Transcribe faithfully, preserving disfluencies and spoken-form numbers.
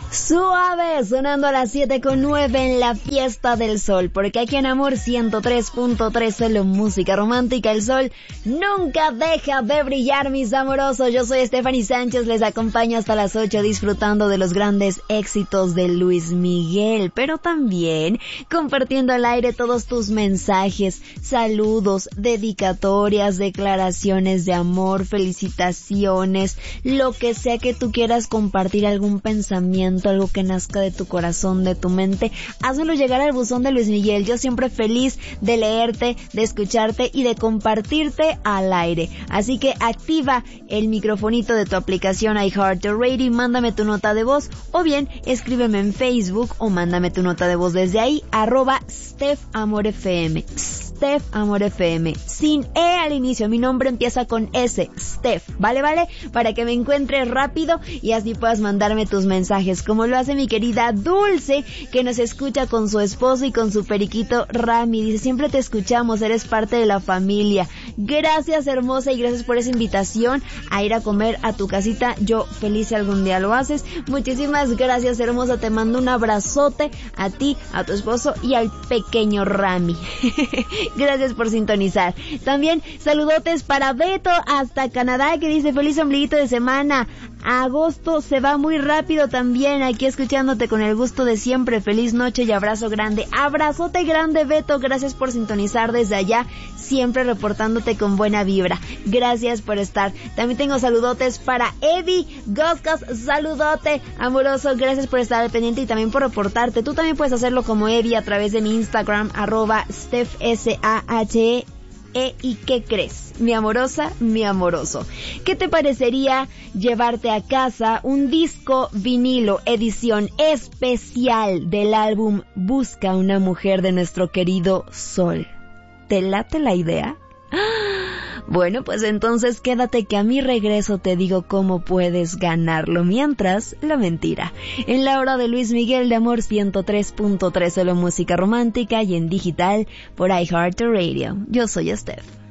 Suave, sonando a las siete con nueve en la fiesta del sol, porque aquí en Amor ciento tres punto tres, solo música romántica. El sol nunca deja de brillar, mis amorosos. Yo soy Stephanie Sánchez, les acompaño hasta las ocho disfrutando de los grandes éxitos de Luis Miguel, pero también compartiendo al aire todos tus mensajes, saludos, dedicatorias, declaraciones de amor, felicitaciones, lo que sea que tú quieras compartir, algún pensamiento, algo que nazca de tu corazón, de tu mente, házmelo llegar al buzón de Luis Miguel. Yo siempre feliz de leerte, de escucharte y de compartirte al aire. Así que activa el microfonito de tu aplicación iHeartRadio y mándame tu nota de voz, o bien escríbeme en Facebook o mándame tu nota de voz desde ahí, arroba StephAmorFM. Steph Amor F M, sin E al inicio, mi nombre empieza con S, Steph, ¿vale, vale? Para que me encuentres rápido y así puedas mandarme tus mensajes, como lo hace mi querida Dulce, que nos escucha con su esposo y con su periquito Rami. Dice, siempre te escuchamos, eres parte de la familia. Gracias, hermosa, y gracias por esa invitación a ir a comer a tu casita. Yo feliz si algún día lo haces. Muchísimas gracias, hermosa, te mando un abrazote a ti, a tu esposo y al pequeño Rami. Gracias por sintonizar. También saludotes para Beto hasta Canadá, que dice feliz ombliguito de semana. Agosto se va muy rápido también, aquí escuchándote con el gusto de siempre. Feliz noche y abrazo grande. Abrazote grande, Beto. Gracias por sintonizar desde allá, siempre reportándote con buena vibra. Gracias por estar. También tengo saludotes para Eddie Goscas. Saludote amoroso. Gracias por estar al pendiente y también por reportarte. Tú también puedes hacerlo como Eddie a través de mi Instagram, arroba Steph S A H E. E, ¿y qué crees? Mi amorosa, mi amoroso, ¿qué te parecería llevarte a casa un disco vinilo edición especial del álbum Busca una mujer de nuestro querido Sol? ¿Te late la idea? Bueno, pues entonces quédate que a mi regreso te digo cómo puedes ganarlo. Mientras, la mentira. En la hora de Luis Miguel de Amor ciento tres punto tres, solo música romántica y en digital por iHeartRadio. Yo soy Steph.